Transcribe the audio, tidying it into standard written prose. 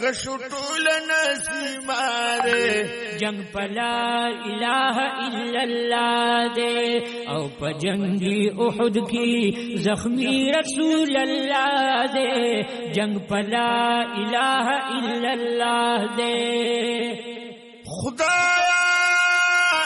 غشو ټول نسیماره جنگ پلا الہ الا اللہ دے او پا جنگی احد کی زخمی رسول اللہ دے جنگ پلا الہ الا اللہ دے خدا